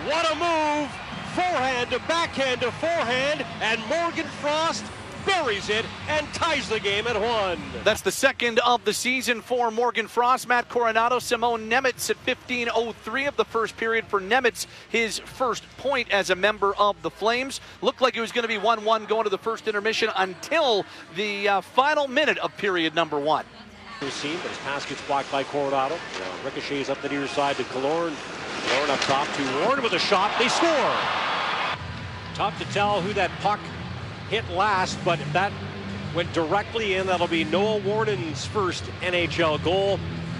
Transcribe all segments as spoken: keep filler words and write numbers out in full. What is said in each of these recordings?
What a move! Forehand to backhand to forehand, and Morgan Frost buries it and ties the game at one. That's the second of the season for Morgan Frost. Matt Coronado, Simone Nemitz at fifteen oh three of the first period for Nemitz, his first point as a member of the Flames. Looked like it was going to be one one going to the first intermission until the uh, final minute of period number one. Seen, but his pass gets blocked by Coronado. Now ricochets up the near side to Killorn. Killorn up top to Warren with a shot. They score. Tough to tell who that puck hit last, but if that went directly in, that'll be Noah Warren's first N H L goal.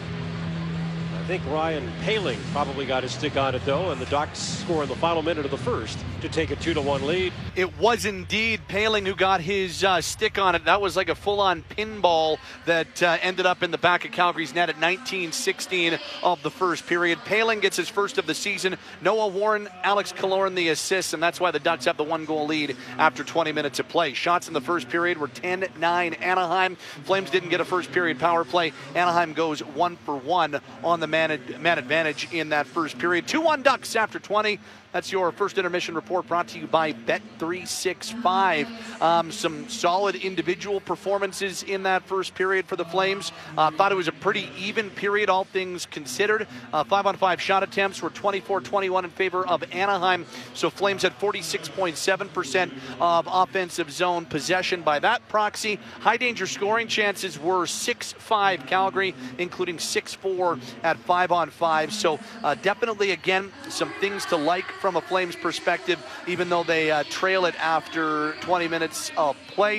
I think Ryan Poehling probably got his stick on it, though, and the Ducks score in the final minute of the first to take a two to one lead. It was indeed Poehling who got his uh, stick on it. That was like a full-on pinball that uh, ended up in the back of Calgary's net at nineteen sixteen of the first period. Poehling gets his first of the season. Noah Warren, Alex Killorn the assists, and that's why the Ducks have the one-goal lead after twenty minutes of play. Shots in the first period were ten nine Anaheim. Flames didn't get a first-period power play. Anaheim goes one for one on the man, ad- man advantage in that first period. two one Ducks after twenty. That's your first intermission report brought to you by Bet three sixty-five. Um, some solid individual performances in that first period for the Flames. Uh, thought it was a pretty even period, all things considered. Uh, five on five shot attempts were twenty-four twenty-one in favor of Anaheim. So Flames had forty-six point seven percent of offensive zone possession by that proxy. High danger scoring chances were six five Calgary, including six four at five on five. So uh, definitely, again, some things to like from a Flames perspective, even though they uh, trail it after twenty minutes of play.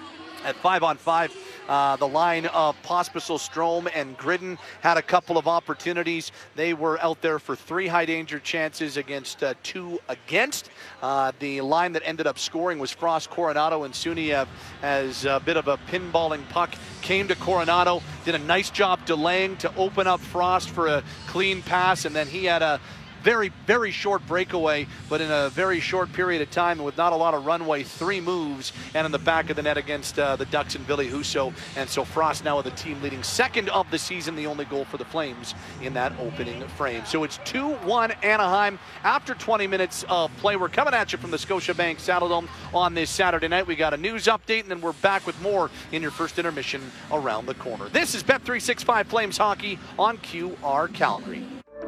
At five on five, uh, the line of Pospisil, Strome, and Gridden had a couple of opportunities. They were out there for three high danger chances against uh, two against. Uh, the line that ended up scoring was Frost, Coronado, and Suniev, as a bit of a pinballing puck came to Coronado, did a nice job delaying to open up Frost for a clean pass, and then he had a very, very short breakaway, but in a very short period of time with not a lot of runway, three moves, and in the back of the net against uh, the Ducks and Billy Husso. And so Frost now with the team leading second of the season, the only goal for the Flames in that opening frame. So it's two one Anaheim after twenty minutes of play. We're coming at you from the Scotiabank Saddledome on this Saturday night. We got a news update, and then we're back with more in your first intermission around the corner. This is Bet three sixty-five Flames Hockey on Q R Calgary.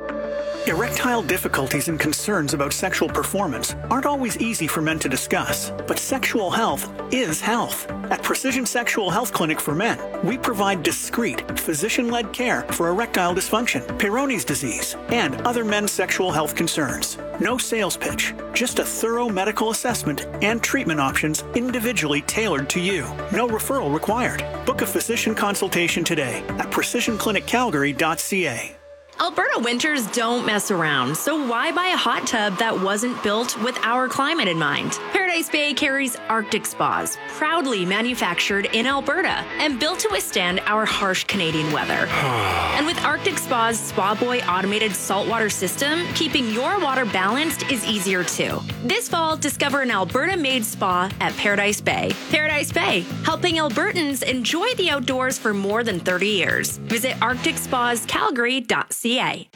Erectile difficulties and concerns about sexual performance aren't always easy for men to discuss, but sexual health is health. At Precision Sexual Health Clinic for Men, we provide discreet, physician-led care for erectile dysfunction, Peyronie's disease, and other men's sexual health concerns. No sales pitch, just a thorough medical assessment and treatment options individually tailored to you. No referral required. Book a physician consultation today at precision clinic calgary dot c a. Alberta winters don't mess around, so why buy a hot tub that wasn't built with our climate in mind? Paradise Bay carries Arctic Spas, proudly manufactured in Alberta and built to withstand our harsh Canadian weather. And with Arctic Spa's Spa Boy automated saltwater system, keeping your water balanced is easier too. This fall, discover an Alberta-made spa at Paradise Bay. Paradise Bay, helping Albertans enjoy the outdoors for more than thirty years. Visit arctic spas calgary dot c a.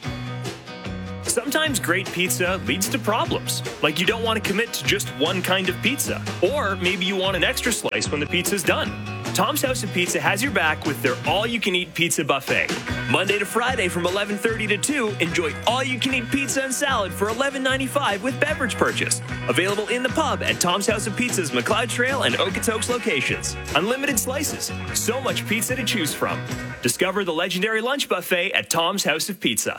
Sometimes great pizza leads to problems, like you don't want to commit to just one kind of pizza, or maybe you want an extra slice when the pizza's done. Tom's House of Pizza has your back with their all-you-can-eat pizza buffet. Monday to Friday from eleven thirty to two, enjoy all-you-can-eat pizza and salad for eleven ninety-five with beverage purchase. Available in the pub at Tom's House of Pizza's McLeod Trail and Okotoks locations. Unlimited slices, so much pizza to choose from. Discover the legendary lunch buffet at Tom's House of Pizza.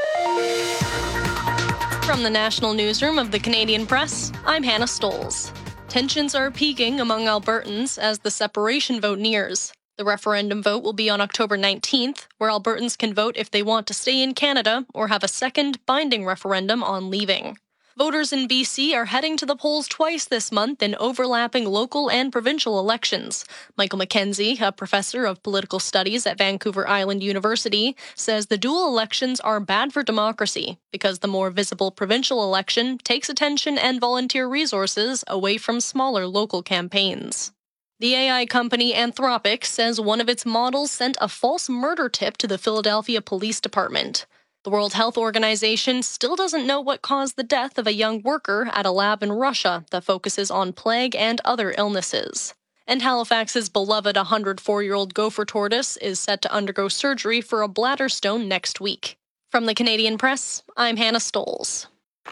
From the National Newsroom of the Canadian Press, I'm Hannah Stoles. Tensions are peaking among Albertans as the separation vote nears. The referendum vote will be on October nineteenth, where Albertans can vote if they want to stay in Canada or have a second binding referendum on leaving. Voters in B C are heading to the polls twice this month in overlapping local and provincial elections. Michael McKenzie, a professor of political studies at Vancouver Island University, says the dual elections are bad for democracy because the more visible provincial election takes attention and volunteer resources away from smaller local campaigns. The A I company Anthropic says one of its models sent a false murder tip to the Philadelphia Police Department. The World Health Organization still doesn't know what caused the death of a young worker at a lab in Russia that focuses on plague and other illnesses. And Halifax's beloved one hundred four-year-old gopher tortoise is set to undergo surgery for a bladder stone next week. From the Canadian Press, I'm Hannah Stoles.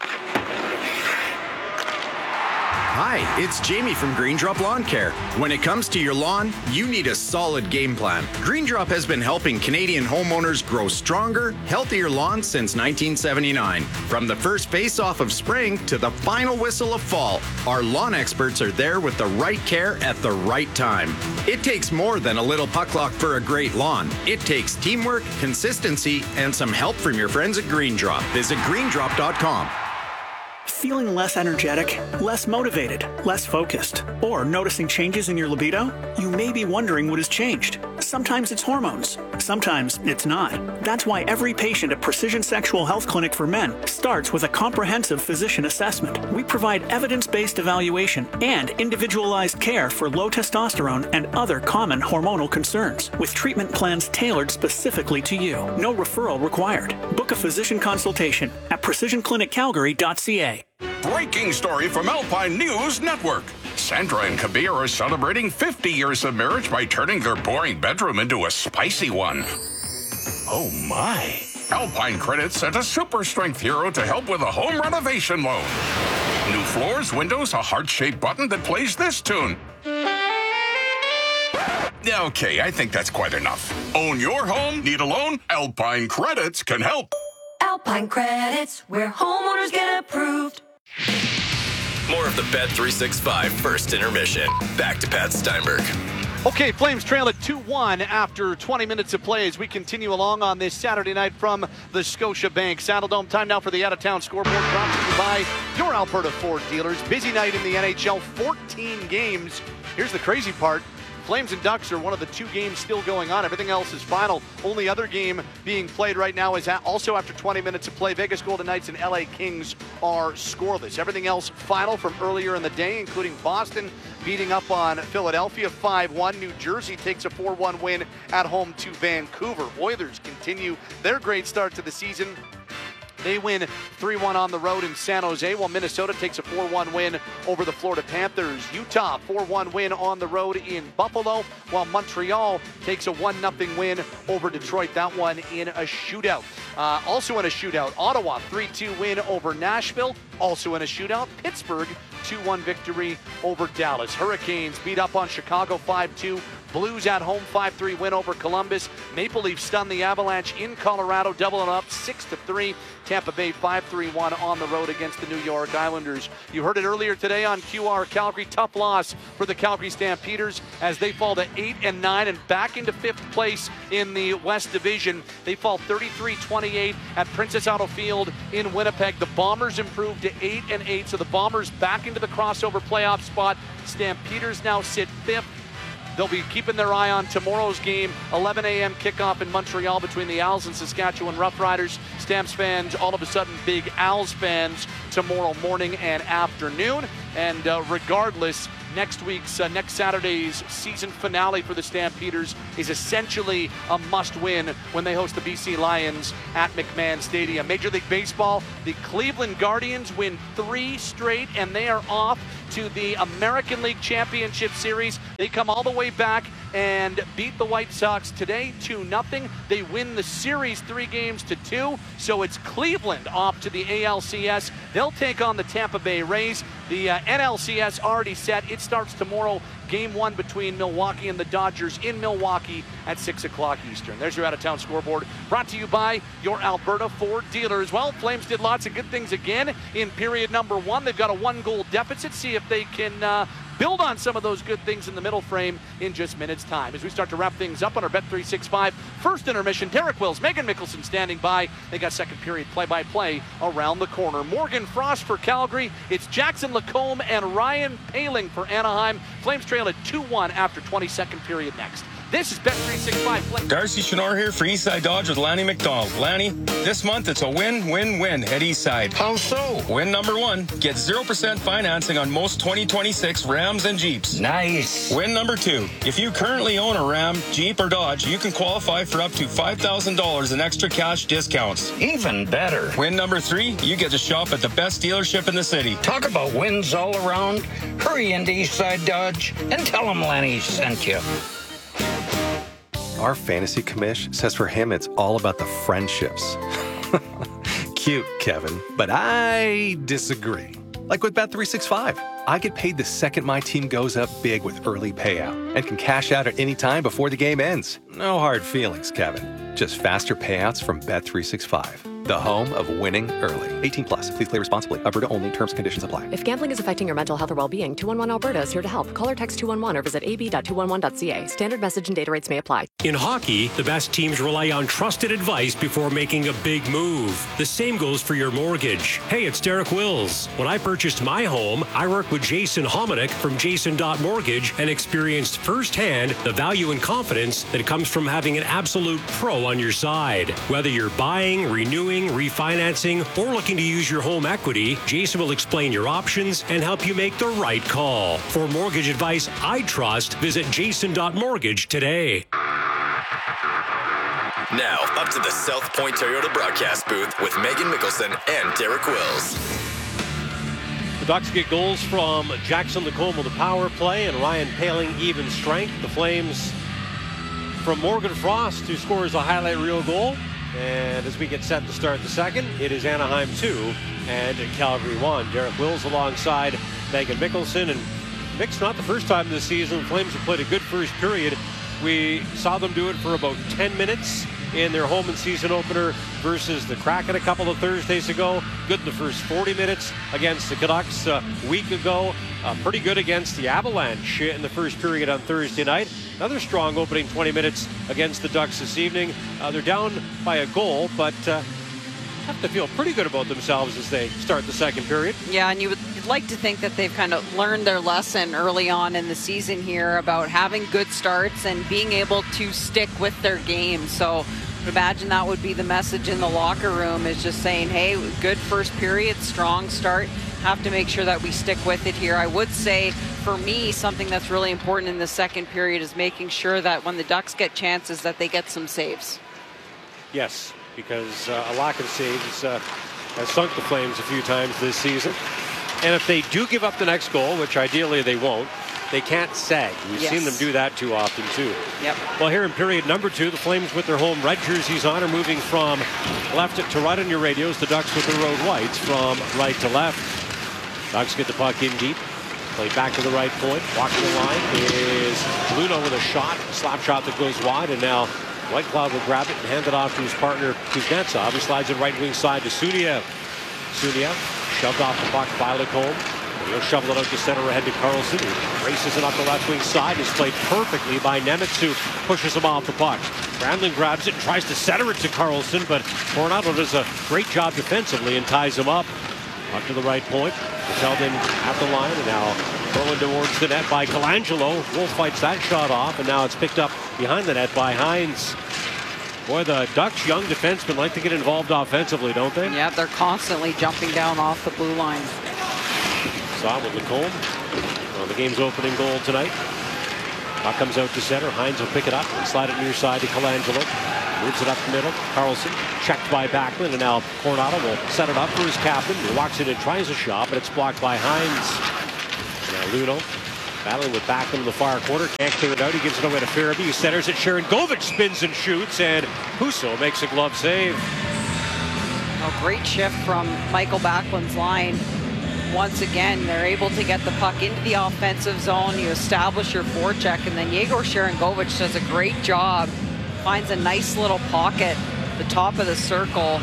Hi, it's Jamie from GreenDrop Lawn Care. When it comes to your lawn, you need a solid game plan. GreenDrop has been helping Canadian homeowners grow stronger, healthier lawns since nineteen seventy-nine. From the first face-off of spring to the final whistle of fall, our lawn experts are there with the right care at the right time. It takes more than a little puck luck for a great lawn. It takes teamwork, consistency, and some help from your friends at GreenDrop. Visit green drop dot com. Feeling less energetic, less motivated, less focused, or noticing changes in your libido? You may be wondering what has changed. Sometimes it's hormones. Sometimes it's not. That's why every patient at Precision Sexual Health Clinic for Men starts with a comprehensive physician assessment. We provide evidence-based evaluation and individualized care for low testosterone and other common hormonal concerns, with treatment plans tailored specifically to you. No referral required. Book a physician consultation at precision clinic calgary dot c a. Breaking story from Alpine News Network. Sandra and Kabir are celebrating fifty years of marriage by turning their boring bedroom into a spicy one. Oh my. Alpine Credit sent a super strength hero to help with a home renovation loan. New floors, windows, a heart-shaped button that plays this tune. Okay, I think that's quite enough. Own your home? Need a loan? Alpine Credits can help. Alpine Credits, where homeowners get approved. More of the Bet three sixty-five first intermission. Back to Pat Steinberg. Okay, Flames trail at two one after twenty minutes of play as we continue along on this Saturday night from the Scotiabank Saddledome. Time now for the out-of-town scoreboard, brought to you by your Alberta Ford dealers. Busy night in the N H L, fourteen games. Here's the crazy part. Flames and Ducks are one of the two games still going on. Everything else is final. Only other game being played right now is also after twenty minutes of play. Vegas Golden Knights and L A Kings are scoreless. Everything else final from earlier in the day, including Boston beating up on Philadelphia five one. New Jersey takes a four one win at home to Vancouver. Oilers continue their great start to the season. They win three one on the road in San Jose, while Minnesota takes a four one win over the Florida Panthers. Utah, four one win on the road in Buffalo, while Montreal takes a one nothing win over Detroit. That one in a shootout. Uh, also in a shootout, Ottawa, three two win over Nashville. Also in a shootout, Pittsburgh, two one victory over Dallas. Hurricanes beat up on Chicago five two. Blues at home, five three win over Columbus. Maple Leafs stun the Avalanche in Colorado, doubling up six to three. Tampa Bay five three one on the road against the New York Islanders. You heard it earlier today on Q R Calgary. Tough loss for the Calgary Stampeders as they fall to eight and nine and back into fifth place in the West Division. They fall thirty-three twenty-eight at Princess Auto Field in Winnipeg. The Bombers improved to eight and eight, so the Bombers back into the crossover playoff spot. Stampeders now sit fifth. They'll be keeping their eye on tomorrow's game, eleven a.m. kickoff in Montreal between the Owls and Saskatchewan Roughriders. Stamps fans, all of a sudden big Owls fans tomorrow morning and afternoon. And uh, regardless, next week's, uh, next Saturday's season finale for the Stampeders is essentially a must-win when they host the B C Lions at McMahon Stadium. Major League Baseball, the Cleveland Guardians win three straight, and they are off to the American League Championship Series. They come all the way back and beat the White Sox today two nothing. They win the series three games to two, so it's Cleveland off to the A L C S. They'll take on the Tampa Bay Rays. The uh, N L C S already set. It starts tomorrow. Game one between Milwaukee and the Dodgers in Milwaukee at six o'clock Eastern. There's your out-of-town scoreboard, brought to you by your Alberta Ford dealers. Well, Flames did lots of good things again in period number one. They've got a one-goal deficit. See if they can uh, build on some of those good things in the middle frame in just minutes' time. As we start to wrap things up on our Bet three sixty-five first intermission, Derek Wills, Megan Mickelson standing by. They got second period play-by-play around the corner. Morgan Frost for Calgary. It's Jackson Lacombe and Ryan Poehling for Anaheim. Flames trail at two one after twenty-second period next. This is Bet three sixty-five. Play. Darcy Chenor here for Eastside Dodge with Lanny McDonald. Lanny, this month it's a win-win-win at Eastside. How so? Win number one, get zero percent financing on most twenty twenty-six Rams and Jeeps. Nice. Win number two, if you currently own a Ram, Jeep, or Dodge, you can qualify for up to five thousand dollars in extra cash discounts. Even better. Win number three, you get to shop at the best dealership in the city. Talk about wins all around. Hurry into Eastside Dodge and tell them Lanny sent you. Our fantasy commish says for him it's all about the friendships. Cute, Kevin, but I disagree. Like with Bet three sixty-five, I get paid the second my team goes up big with early payout and can cash out at any time before the game ends. No hard feelings, Kevin. Just faster payouts from Bet three sixty-five. The home of winning early. eighteen plus. Please play responsibly. Alberta only. Terms and conditions apply. If gambling is affecting your mental health or well-being, two one one Alberta is here to help. Call or text two one one or visit a b dot two one one dot c a. Standard message and data rates may apply. In hockey, the best teams rely on trusted advice before making a big move. The same goes for your mortgage. Hey, it's Derek Wills. When I purchased my home, I worked with Jason Hominick from Jason Mortgage and experienced firsthand the value and confidence that comes from having an absolute pro on your side. Whether you're buying, renewing, refinancing, or looking to use your home equity, Jason will explain your options and help you make the right call. For mortgage advice I trust, visit jason dot mortgage today. Now, up to the South Point Toyota broadcast booth with Megan Mickelson and Derek Wills. The Ducks get goals from Jackson Lacombe on the power play and Ryan Paling even strength. The Flames from Morgan Frost, who scores a highlight reel goal. And as we get set to start the second, it is Anaheim two and Calgary one. Derek Wills alongside Megan Mickelson. And Mick's not the first time this season. The Flames have played a good first period. We saw them do it for about ten minutes in their home and season opener versus the Kraken a couple of Thursdays ago. Good in the first forty minutes against the Canucks a week ago. Uh, pretty good against the Avalanche in the first period on Thursday night. Another strong opening twenty minutes against the Ducks this evening. Uh, they're down by a goal, but uh, have to feel pretty good about themselves as they start the second period. Yeah, and you would like to think that they've kind of learned their lesson early on in the season here about having good starts and being able to stick with their game. So imagine that would be the message in the locker room, is just saying, hey, good first period, strong start. Have to make sure that we stick with it here. I would say, for me, something that's really important in the second period is making sure that when the Ducks get chances that they get some saves. Yes, because uh, a lack of saves uh, has sunk the Flames a few times this season. And if they do give up the next goal, which ideally they won't, they can't sag. We've yes. seen them do that too often too. Yep. Well, here in period number two, the Flames with their home red jerseys on are moving from left to right on your radios. The Ducks with their road whites from right to left. Ducks get the puck in deep. Play back to the right point. Walking the line is Luno with a shot. Slap shot that goes wide. And now White Cloud will grab it and hand it off to his partner Kuznetsov. He slides it right wing side to Suniev. Suniev shoved off the puck by Lacombe. He'll shovel it out to center ahead to Carlson, who races it up the left wing side. Is played perfectly by Nemitz, who pushes him off the puck. Brandlin grabs it and tries to center it to Carlson, but Coronado does a great job defensively and ties him up. Up to the right point. It's held in at the line, and now thrown towards the net by Colangelo. Wolf fights that shot off, and now it's picked up behind the net by Hines. Boy, the Ducks' young defensemen like to get involved offensively, don't they? Yeah, they're constantly jumping down off the blue line. Saw with Lacombe on the game's opening goal tonight. Puck comes out to center. Hines will pick it up and slide it near side to Colangelo. Moves it up the middle. Carlson checked by Backlund, and now Coronado will set it up for his captain. He walks in and tries a shot, but it's blocked by Hines. Now Luno battling with Backlund in the far corner. Can't clear it out. He gives it away to Farabee. He centers it. Sharon Govich spins and shoots, and Husso makes a glove save. A great shift from Michael Backlund's line. Once again, they're able to get the puck into the offensive zone. You establish your forecheck, and then Yegor Sharangovich does a great job. Finds a nice little pocket at the top of the circle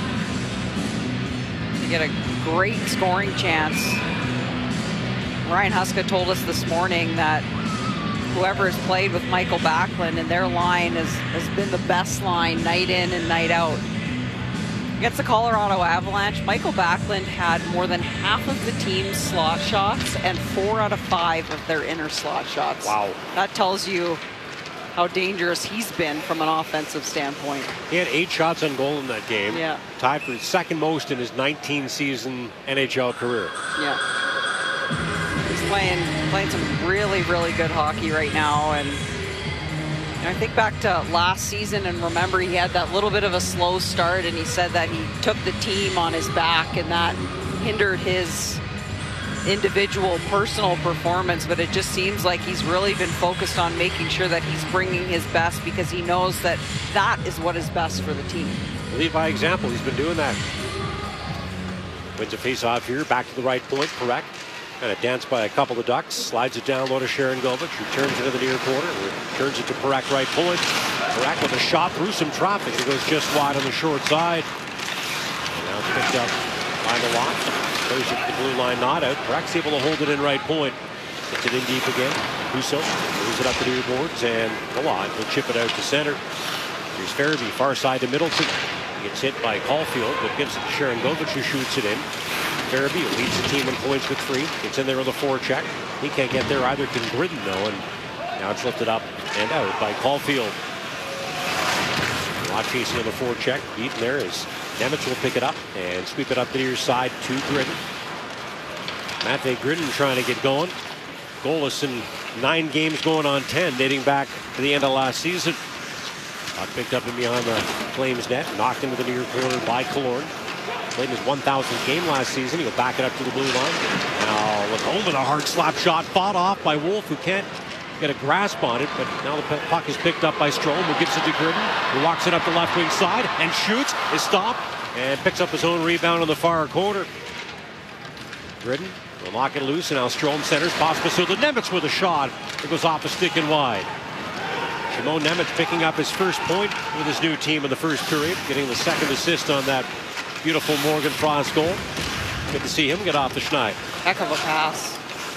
to get a great scoring chance. Ryan Huska told us this morning that whoever has played with Michael Backlund and their line has, has been the best line night in and night out. Against the Colorado Avalanche, Michael Backlund had more than half of the team's slot shots and four out of five of their inner slot shots. Wow. That tells you how dangerous he's been from an offensive standpoint. He had eight shots on goal in that game. Yeah. Tied for second most in his nineteen season N H L career. Yeah. He's playing playing some really, really good hockey right now. And, and I think back to last season, and remember he had that little bit of a slow start, and he said that he took the team on his back and that hindered his individual personal performance, but it just seems like he's really been focused on making sure that he's bringing his best, because he knows that that is what is best for the team. Lead by example. He's been doing that. Wins a face-off here. Back to the right point. Correct. Kind of danced by a couple of Ducks. Slides it down low to Sharon Govich, who turns into the near corner. Turns it to Parekh right point. Parekh with a shot through some traffic. It goes just wide on the short side. Now it's picked up by the lot. Goes it to the blue line, not out. Parek's able to hold it in right point. Gets it in deep again. Husso moves it up the near boards, and Milan will chip it out to center. Here's Farabee, far side to Middleton. He gets hit by Caulfield, but gives it to Sharon Govich, who shoots it in. Farabee leads the team in points with three. Gets in there with a forecheck. He can't get there either, can Gridden though, and now it's lifted up and out by Caulfield. Not chasing on the forecheck. Beaten there is Nemitz will pick it up and sweep it up the near side to Gridden. Matvei Gridden trying to get going. Goalless in nine games, going on ten, dating back to the end of last season. Puck picked up and behind the Flames net, knocked into the near corner by Killorn. Played his one thousandth game last season. He'll back it up to the blue line. Now with home with a hard slap shot, fought off by Wolf, who can't get a grasp on it, but now the puck is picked up by Strome, who gives it to Gridden, who walks it up the left wing side and shoots, is stopped, and picks up his own rebound on the far corner. Gridden will knock it loose, and now Strome centers, Pospisil to Nemitz with a shot. It goes off a stick and wide. Shimon Nemitz picking up his first point with his new team in the first period, getting the second assist on that beautiful Morgan Frost goal. Good to see him get off the schneid. Heck of a pass.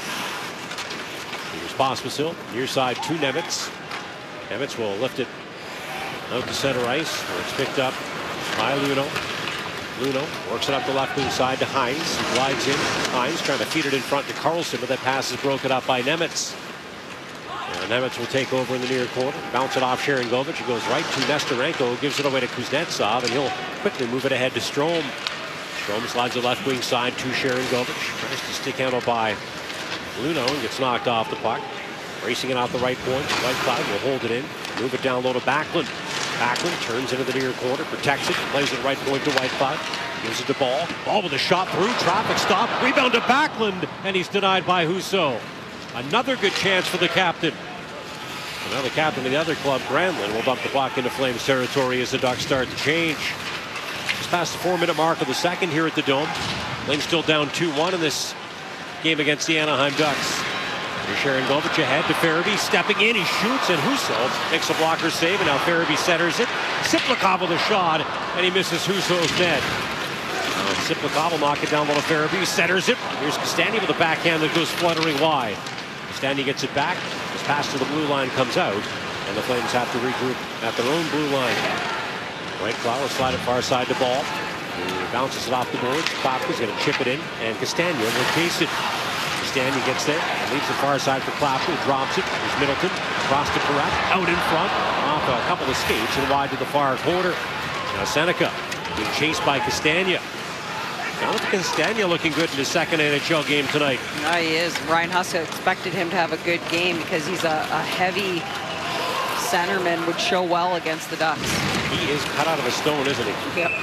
Pospisil, near side to Nemitz. Nemitz will lift it out to center ice, where it's picked up by Luno. Luno works it up the left wing side to Hines. He glides in. Hines trying to feed it in front to Carlson, but that pass is broken up by Nemitz. And Nemitz will take over in the near corner, bounce it off Sharon Govich. It goes right to Nestorenko, who gives it away to Kuznetsov, and he'll quickly move it ahead to Strome. Strome slides the left wing side to Sharon Govich. Tries to stick handle by Luno and gets knocked off the puck. Racing it out the right point. Whitecloud will hold it in. Move it down low to Backlund. Backlund turns into the near corner, protects it, plays it right point to Whitecloud. Gives it to Ball. Ball with a shot through. Traffic stop. Rebound to Backlund, and he's denied by Husso. Another good chance for the captain. And now the captain of the other club, Granlund, will dump the puck into Flames territory as the Ducks start to change. Just past the four-minute mark of the second here at the Dome. Flames still down two one in this game against the Anaheim Ducks. Here's Sharon Govich ahead to Farabee, stepping in, he shoots, and Husso makes a blocker save, and now Farabee centers it. Siplikov with a shot, and he misses Husso's net. Now Siplikov will knock it down low to Farabee, centers it. Here's Castagna with a backhand that goes fluttering wide. Castagna gets it back, his pass to the blue line comes out, and the Flames have to regroup at their own blue line. Whitecloud will slide it far side to Ball. He bounces it off the boards. Klapka's going to chip it in, and Castagna will chase it. Castagna gets there, leaves the far side for Klapka, drops it. There's Middleton, across to Parekh, out in front, off a couple of skates and wide to the far corner. Now Seneca being chased by Castagna. Now look at Castagna looking good in his second N H L game tonight. Yeah, he is. Ryan Huska expected him to have a good game because he's a, a heavy centerman, would show well against the Ducks. He is cut out of a stone, isn't he? Yep.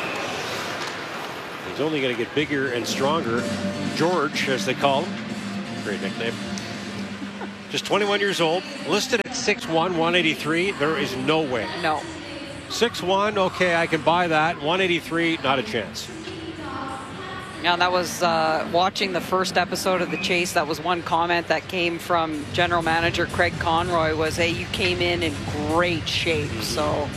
He's only going to get bigger and stronger. George, as they call him. Great nickname. Just twenty-one years old, listed at six one, one eighty-three. There is no way. No. six one, okay, I can buy that. one eighty-three, not a chance. Now that was uh, watching the first episode of The Chase. That was one comment that came from general manager Craig Conroy was, hey, you came in in great shape. Mm-hmm. So,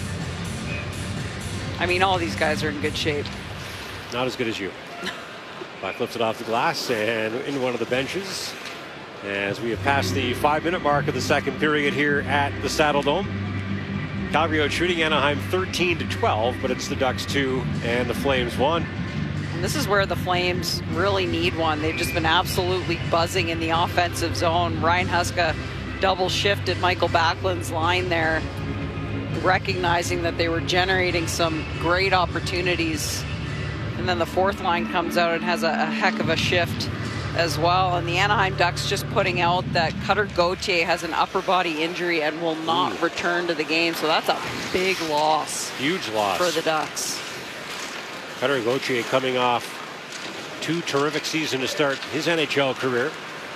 I mean, all these guys are in good shape. Not as good as you. Puck lifted off the glass and into one of the benches as we have passed the five-minute mark of the second period here at the Saddle Dome. Calgary out shooting Anaheim thirteen to twelve, but it's the Ducks two and the Flames one. And this is where the Flames really need one. They've just been absolutely buzzing in the offensive zone. Ryan Huska double shifted Michael Backlund's line there, recognizing that they were generating some great opportunities. And then the fourth line comes out and has a, a heck of a shift as well. And the Anaheim Ducks just putting out that Cutter Gauthier has an upper body injury and will not Ooh. return to the game. So that's a big loss. Huge loss. For the Ducks. Cutter Gauthier coming off two terrific seasons to start his N H L career.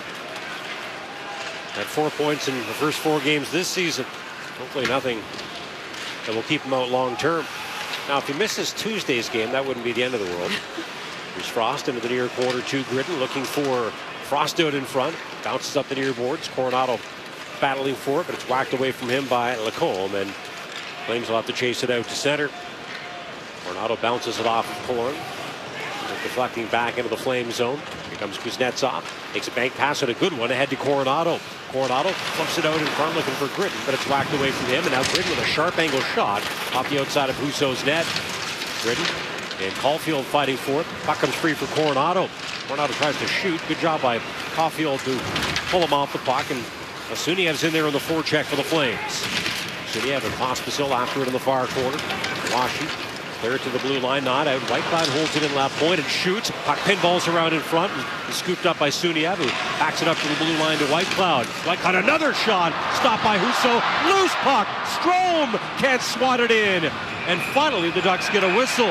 At four points in the first four games this season. Hopefully nothing that will keep him out long term. Now, if he misses Tuesday's game, that wouldn't be the end of the world. Here's Frost into the near corner to Gritton, looking for Frost out in front. Bounces up the near boards. Coronado battling for it, but it's whacked away from him by Lacombe, and Flames will have to chase it out to center. Coronado bounces it off of Killorn. Deflecting back into the Flame zone. Here comes Kuznetsov. Makes a bank pass and a good one ahead to Coronado. Coronado flips it out in front looking for Gritton, but it's whacked away from him. And now Gritton with a sharp angle shot off the outside of Husso's net. Gritton and Caulfield fighting for it. Puck comes free for Coronado. Coronado tries to shoot. Good job by Caulfield to pull him off the puck. And Suniev's in there on the forecheck for the Flames. Suniev and Pospisil after it in the far corner. Washi. Clear to the blue line, not out. Whitecloud holds it in left point and shoots. Puck pinballs around in front and is scooped up by Suniev, who backs it up to the blue line to Whitecloud. Whitecloud another shot, stopped by Husso. Loose puck. Strome can't swat it in. And finally the Ducks get a whistle.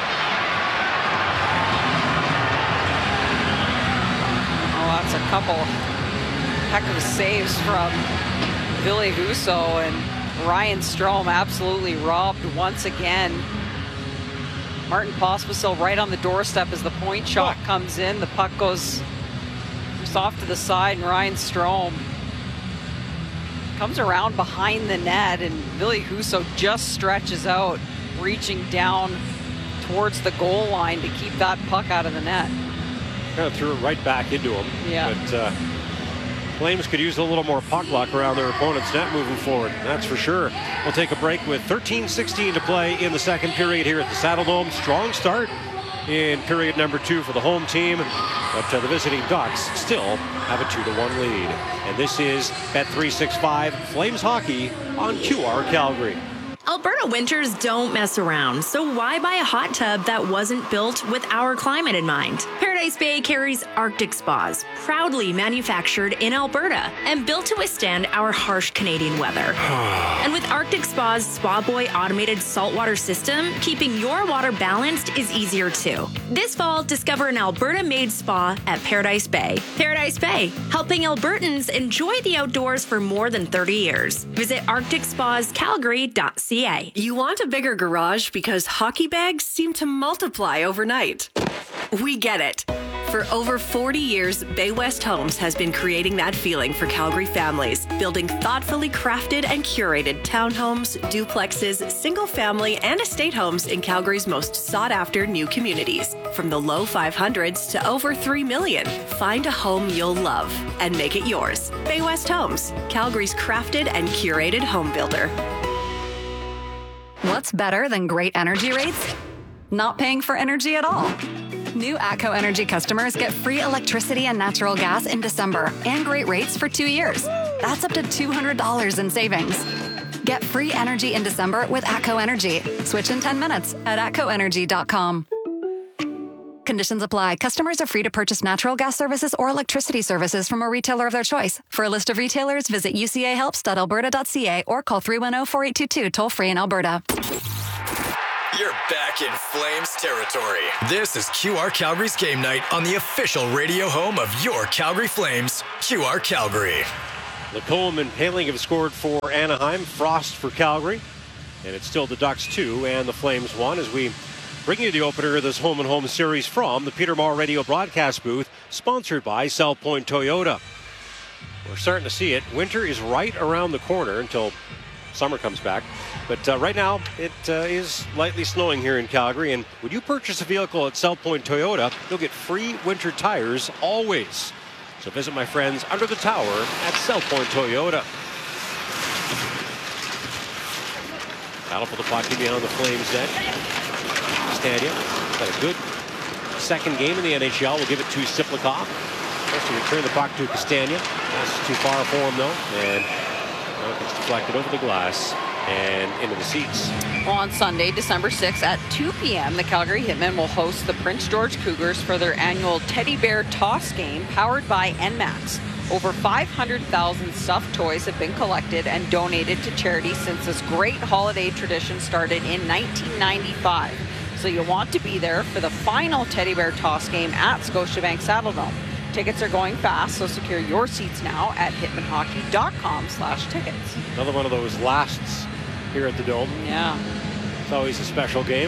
Oh, that's a couple heck of saves from Ville Husso, and Ryan Strome absolutely robbed once again. Martin Pospisil right on the doorstep as the point shot oh. comes in. The puck goes just off to the side, and Ryan Strome comes around behind the net, and Ville Husso just stretches out, reaching down towards the goal line to keep that puck out of the net. Kind of threw it right back into him. Yeah. But uh, Flames could use a little more puck luck around their opponent's net moving forward. That's for sure. We'll take a break with thirteen sixteen to play in the second period here at the Saddle Dome. Strong start in period number two for the home team, but uh, the visiting Ducks still have a two to one lead. And this is Bet three sixty-five Flames Hockey on Q R Calgary. Alberta winters don't mess around, so why buy a hot tub that wasn't built with our climate in mind? Paradise Bay carries Arctic Spas, proudly manufactured in Alberta and built to withstand our harsh Canadian weather. And with Arctic Spa's Spa Boy automated saltwater system, keeping your water balanced is easier too. This fall, discover an Alberta-made spa at Paradise Bay. Paradise Bay, helping Albertans enjoy the outdoors for more than thirty years. Visit arctic spas calgary dot c a. You want a bigger garage because hockey bags seem to multiply overnight. We get it. For over forty years, Bay West Homes has been creating that feeling for Calgary families, building thoughtfully crafted and curated townhomes, duplexes, single-family, and estate homes in Calgary's most sought-after new communities. From the low five hundreds to over three million, find a home you'll love and make it yours. Bay West Homes, Calgary's crafted and curated home builder. What's better than great energy rates? Not paying for energy at all. New ATCO Energy customers get free electricity and natural gas in December and great rates for two years. That's up to two hundred dollars in savings. Get free energy in December with ATCO Energy. Switch in ten minutes at atco energy dot com. Conditions apply. Customers are free to purchase natural gas services or electricity services from a retailer of their choice. For a list of retailers, visit u c a helps dot alberta dot c a or call three one zero, four eight two two toll free in Alberta. You're back in Flames territory. This is Q R Calgary's game night on the official radio home of your Calgary Flames, Q R Calgary. Lacombe and Paling have scored for Anaheim, Frost for Calgary, and it's still the Ducks two and the Flames one as we bring you the opener of this home and home series from the Peter Maher Radio broadcast booth, sponsored by South Point Toyota. We're starting to see it. Winter is right around the corner until summer comes back. But uh, right now, it uh, is lightly snowing here in Calgary. And when you purchase a vehicle at South Point Toyota, you'll get free winter tires always. So visit my friends under the tower at South Point Toyota. Battle for the puck behind the Flames net. Stadium got a good second game in the N H L. We'll give it to Siplikov. Has to return the puck to Castagna. That's too far for him, though. And well, it's deflected over the glass and into the seats. Well, on Sunday, December sixth at two p.m., the Calgary Hitmen will host the Prince George Cougars for their annual Teddy Bear Toss game powered by N MAX. Over five hundred thousand stuffed toys have been collected and donated to charity since this great holiday tradition started in nineteen ninety-five. So you want to be there for the final Teddy Bear Toss game at Scotiabank Saddledome. Tickets are going fast, so secure your seats now at hitmanhockey.com slash tickets. Another one of those lasts here at the Dome. Yeah. It's always a special game.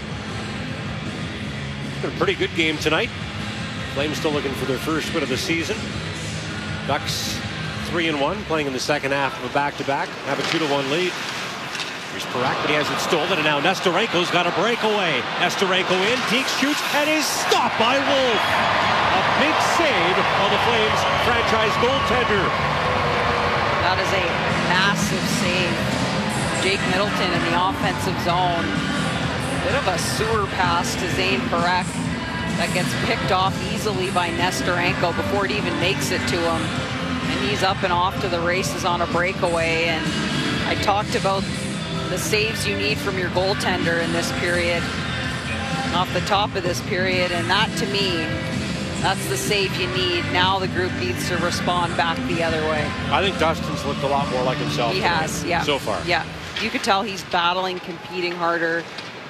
It's been a pretty good game tonight. Flames still looking for their first win of the season. Ducks three and one, playing in the second half of a back-to-back. Have a two to one lead. Here's Parak, but he has it stolen, and now Nestorenko's got a breakaway. Nestorenko in, Deke shoots, and is stopped by Wolf. A big save on the Flames franchise goaltender. That is a massive save. Jake Middleton in the offensive zone. Bit of a sewer pass to Zane Parak that gets picked off easily by Nestorenko before it even makes it to him. And he's up and off to the races on a breakaway. And I talked about the saves you need from your goaltender in this period, off the top of this period, and that to me, that's the save you need. Now the group needs to respond back the other way. I think Dustin's looked a lot more like himself. He has, yeah. So far. Yeah. You could tell he's battling, competing harder,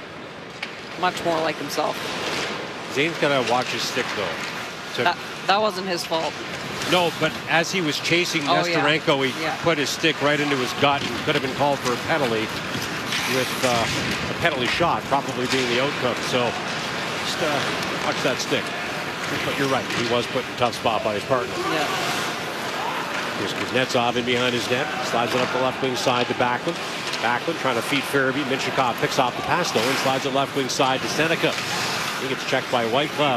much more like himself. Zane's got to watch his stick, though. To that, that wasn't his fault. No, but as he was chasing oh, Nestorenko, yeah. he yeah. put his stick right into his gut and could have been called for a penalty, with uh, a penalty shot probably being the outcome. So just uh, watch that stick. But you're right, he was put in a tough spot by his partner. Yeah. Here's Kuznetsov in behind his net, slides it up the left wing side to Backlund. Backlund trying to feed Farabee. Minchikov picks off the pass though and slides it left wing side to Seneca. He gets checked by Whitecloud.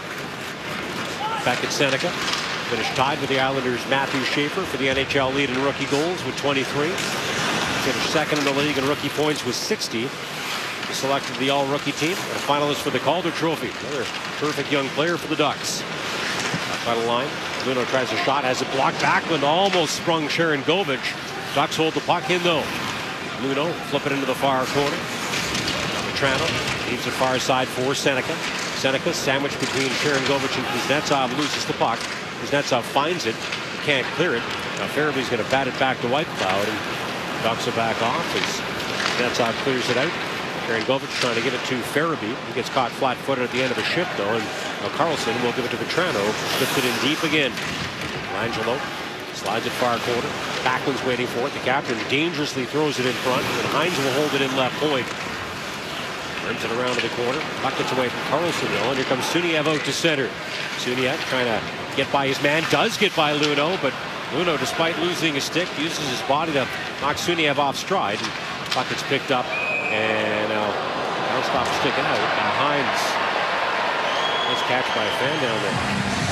Back at Seneca. Finished tied with the Islanders' Matthew Schaefer for the N H L lead in rookie goals with twenty-three. Finished second in the league in rookie points with sixty. He selected the all-rookie team and a finalist for the Calder Trophy. Another terrific young player for the Ducks. Up by the line. Luno tries a shot, has it blocked. Backlund almost sprung Sharon Govich. Ducks hold the puck in though. Luno flip it into the far corner. Vetrano leaves it far side for Seneca. Seneca sandwiched between Sharon Govich and Kuznetsov, loses the puck. Kuznetsov finds it, can't clear it. Now Farabee's going to bat it back to Whitecloud, and Ducks are back off as Kuznetsov clears it out. Sharon Govich trying to give it to Farabee. He gets caught flat-footed at the end of a shift though, and now Carlson will give it to Vetrano. Flips it in deep again. Langelo slides it far corner. Backlund's waiting for it. The captain dangerously throws it in front, and Hines will hold it in left point. Turns it around to the corner. Puck gets away from Carlson though, and here comes Suniev out to center. Suniev trying to get by his man, does get by Luno, but Luno, despite losing his stick, uses his body to knock Suniev off stride. And puck gets picked up, and now uh, stop sticking out. And Hines, nice catch by a fan down there.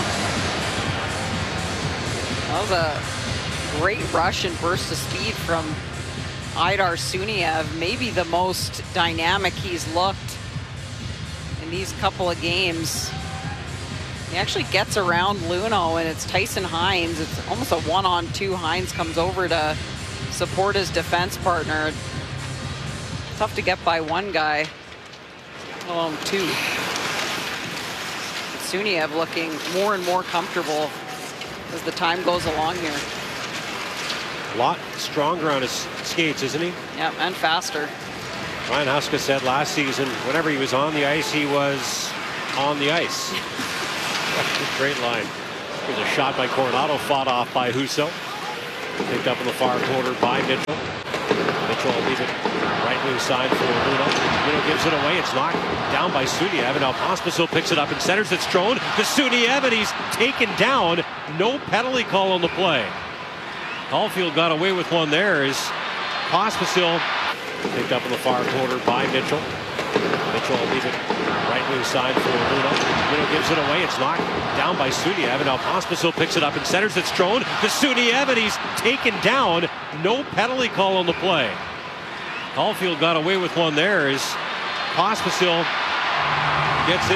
That was a great rush and burst of speed from Aidar Suniev. Maybe the most dynamic he's looked in these couple of games. He actually gets around Luno, and it's Tyson Hines. It's almost a one-on-two. Hines comes over to support his defense partner. Tough to get by one guy, let alone two. Suniev looking more and more comfortable as the time goes along here. A lot stronger on his skates, isn't he? Yep, and faster. Ryan Huska said last season, whenever he was on the ice, he was on the ice. Great line. Here's a shot by Coronado, fought off by Husso. Picked up in the far corner by Mitchell. Mitchell will leave it right wing side for Luno. Luno gives it away. It's knocked down by Suniev, and now Pospisil picks it up and centers it. Strode to Suniev, and he's taken down. No penalty call on the play. Caulfield got away with one there as Pospisil picked up in the far corner by Mitchell. Mitchell will leave it right wing side for Luno. Luno gives it away. It's knocked down by Suniev, and now Pospisil picks it up and centers it. Strode to Suniev, and he's taken down. No penalty call on the play. Caulfield got away with one there as Pospisil gets it.